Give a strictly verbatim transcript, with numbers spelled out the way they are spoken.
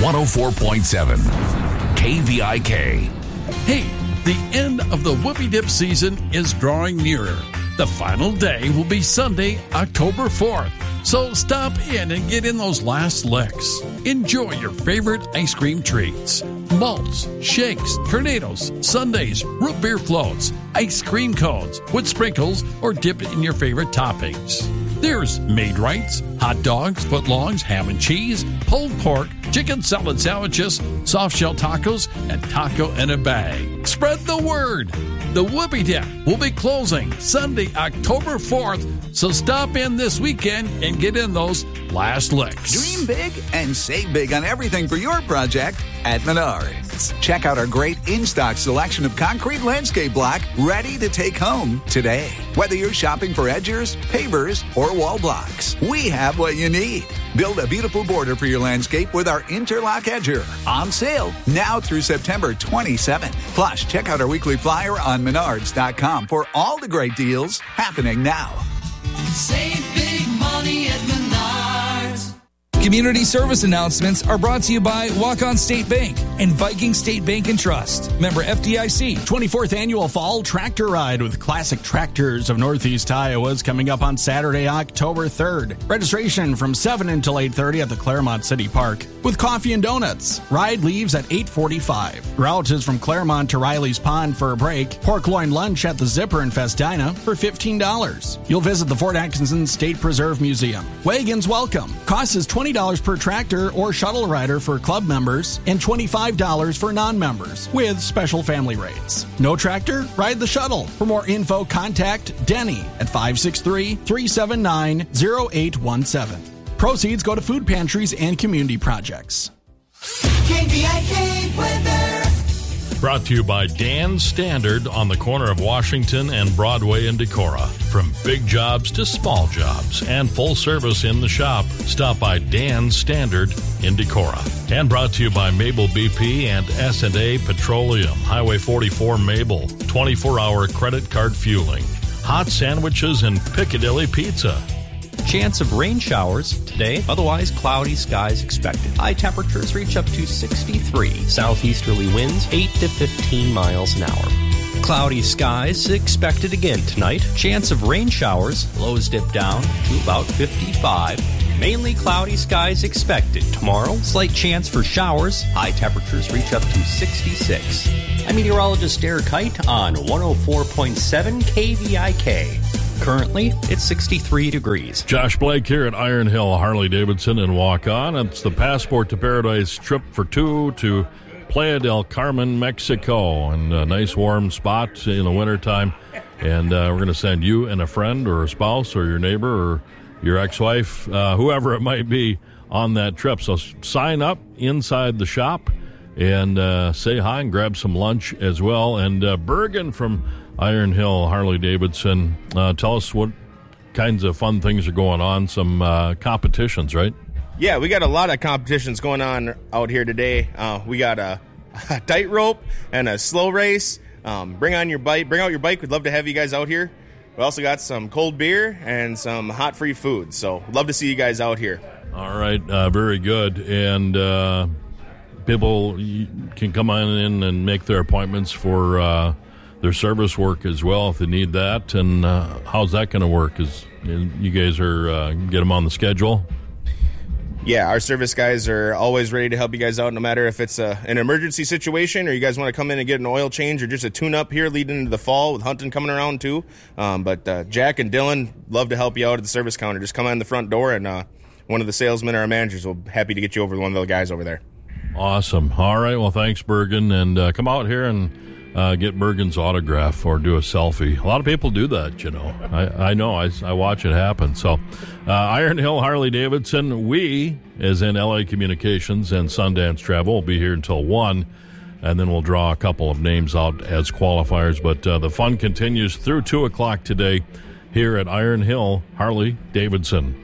one oh four point seven K V I K. Hey, the end of the Whoopie Dip season is drawing nearer. The final day will be Sunday, October fourth. So stop in and get in those last licks. Enjoy your favorite ice cream treats. Malts, shakes, tornadoes, sundaes, root beer floats, ice cream cones with sprinkles or dip in your favorite toppings. There's Maid-Rites, hot dogs, footlongs, ham and cheese, pulled pork, chicken salad sandwiches, soft shell tacos, and taco in a bag. Spread the word. The Whoopie Dip will be closing Sunday, October fourth, so stop in this weekend and get in those last licks. Dream big and save big on everything for your project at Menards. Check out our great in-stock selection of concrete landscape block ready to take home today. Whether you're shopping for edgers, pavers, or wall blocks, we have what you need. Build a beautiful border for your landscape with our Interlock Edger. On sale now through September twenty-seventh. Plus, check out our weekly flyer on menards dot com for all the great deals happening now. Save big money at Menards. Community service announcements are brought to you by Walk-On State Bank and Viking State Bank and Trust. Member F D I C. twenty-fourth Annual Fall Tractor Ride with Classic Tractors of Northeast Iowa is coming up on Saturday, October third. Registration from seven until eight thirty at the Claremont City Park with coffee and donuts. Ride leaves at eight forty-five. Route is from Claremont to Riley's Pond for a break. Pork loin lunch at the Zipper and Festina for fifteen dollars. You'll visit the Fort Atkinson State Preserve Museum. Wagons welcome. Cost is twenty dollars per tractor or shuttle rider for club members and twenty-five dollars for non-members with special family rates. No tractor? Ride the shuttle. For more info, contact Denny at five six three, three seven nine, zero eight one seven. Proceeds go to food pantries and community projects. K V I K weather. Brought to you by Dan Standard on the corner of Washington and Broadway in Decorah. From big jobs to small jobs and full service in the shop, stop by Dan Standard in Decorah. And brought to you by Mabel B P and S and A Petroleum. Highway forty-four Mabel, twenty-four hour credit card fueling. Hot sandwiches and Piccadilly Pizza. Chance of rain showers today, otherwise cloudy skies expected. High temperatures reach up to sixty-three. Southeasterly winds eight to fifteen miles an hour. Cloudy skies expected again tonight. Chance of rain showers, lows dip down to about fifty-five. Mainly cloudy skies expected. Tomorrow, slight chance for showers. High temperatures reach up to sixty-six. I'm meteorologist Derek Height on one oh four point seven K V I K. Currently, it's sixty-three degrees. Josh Blake here at Iron Hill Harley-Davidson and Walk On. It's the Passport to Paradise trip for two to Playa del Carmen, Mexico. And a nice warm spot in the wintertime. And uh, we're going to send you and a friend or a spouse or your neighbor or your ex-wife, uh, whoever it might be, on that trip. So sign up inside the shop and uh, say hi and grab some lunch as well. And uh, Bergen from Iron Hill Harley-Davidson, uh, tell us what kinds of fun things are going on, some uh, competitions, right? Yeah, we got a lot of competitions going on out here today. Uh, we got a, a tightrope and a slow race. Um, bring on your bike. Bring out your bike. We'd love to have you guys out here. We also got some cold beer and some hot free food. So love to see you guys out here. All right, uh, very good. And uh, people can come on in and make their appointments for uh, their service work as well if they need that. And uh, how's that going to work? Is you guys are uh, get them on the schedule? Yeah, our service guys are always ready to help you guys out, no matter if it's a, an emergency situation or you guys want to come in and get an oil change or just a tune-up here leading into the fall with hunting coming around too. Um, but uh, Jack and Dylan love to help you out at the service counter. Just come on the front door and uh, one of the salesmen or our managers will be happy to get you over to one of the guys over there. Awesome. All right, well, thanks, Bergen. And uh, come out here and uh, get Bergen's autograph or do a selfie. A lot of people do that, you know. I, I know. I, I watch it happen. So uh, Iron Hill Harley-Davidson, we, as in L A Communications and Sundance Travel, will be here until one, and then we'll draw a couple of names out as qualifiers. But uh, the fun continues through two o'clock today here at Iron Hill Harley-Davidson.